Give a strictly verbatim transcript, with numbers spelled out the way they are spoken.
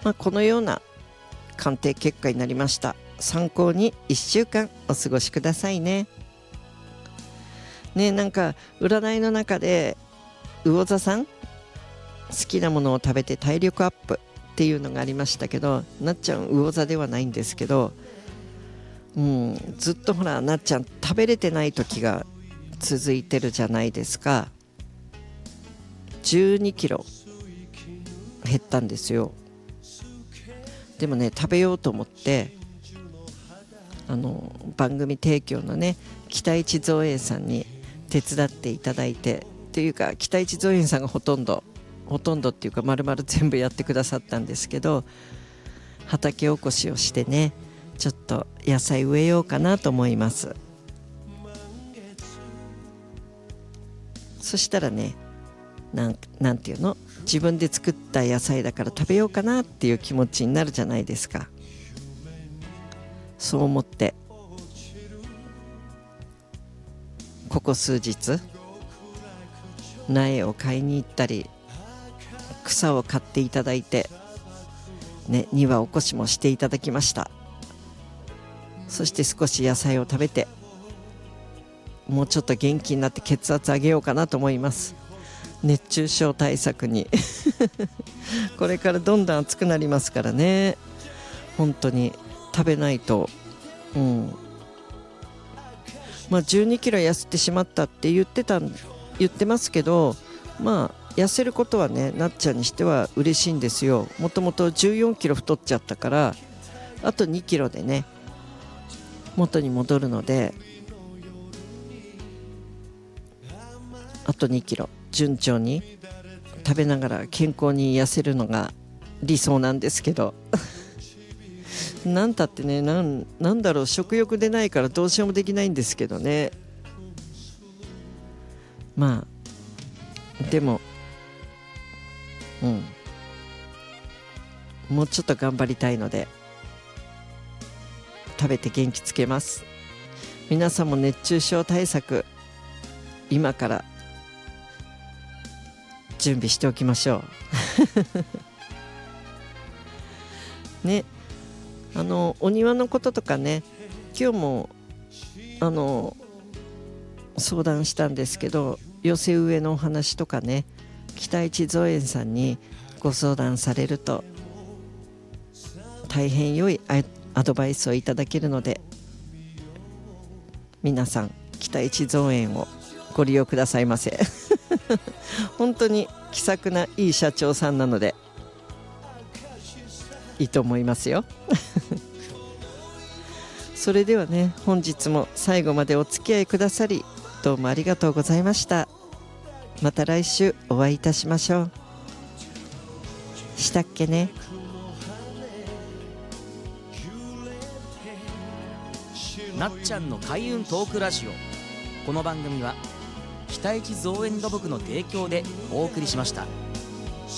まあ、このような鑑定結果になりました。参考にいっしゅうかんお過ごしくださいね。ね、なんか占いの中で魚座さん好きなものを食べて体力アップっていうのがありましたけど、なっちゃん魚座ではないんですけど、うん、ずっとほらなっちゃん食べれてない時が続いてるじゃないですか。じゅうにキロ減ったんですよ。でもね、食べようと思ってあの番組提供のね北一造園さんに手伝っていただいて、っていうか北一造園さんがほとんどほとんどっていうか丸々全部やってくださったんですけど、畑おこしをしてね、ちょっと野菜植えようかなと思います。そしたらね、なん、なんていうの、自分で作った野菜だから食べようかなっていう気持ちになるじゃないですか。そう思ってここ数日苗を買いに行ったり草を買っていただいて、ね、庭おこしもしていただきました。そして少し野菜を食べて、もうちょっと元気になって血圧上げようかなと思います。熱中症対策にこれからどんどん暑くなりますからね、本当に食べないと。うん、まあじゅうにキロ痩せてしまったって言ってた言ってますけど、まあ痩せることはね、なっちゃんにしては嬉しいんですよ。もともとじゅうよんキロ太っちゃったから、あとにキロでね元に戻るので、あとにキロ順調に食べながら健康に痩せるのが理想なんですけどなんたってね、なん、なんだろう、食欲出ないからどうしようもできないんですけどね。まあでもうんもうちょっと頑張りたいので食べて元気つけます。皆さんも熱中症対策今から準備しておきましょうね。あのお庭のこととかね、今日もあの相談したんですけど、寄せ植えのお話とかね、北一造園さんにご相談されると大変良いアドバイスをいただけるので、皆さん北一造園をご利用くださいませ本当に気さくないい社長さんなのでいいと思いますよそれではね、本日も最後までお付き合いくださりどうもありがとうございました。また来週お会いいたしましょう。したっけね。 なっちゃんの開運トークラジオ。この番組は北一造園土木の提供でお送りしました。